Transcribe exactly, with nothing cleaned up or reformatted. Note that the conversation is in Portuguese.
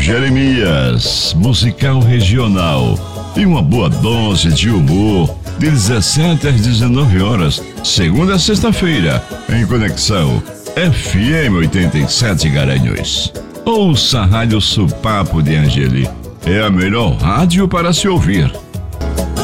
Jeremias, musical regional e uma boa dose de humor, de dezessete às dezenove horas, segunda a sexta-feira, em Conexão F M oitenta e sete Garanhuns. Ouça a Rádio Supapo de Angeli, é a melhor rádio para se ouvir.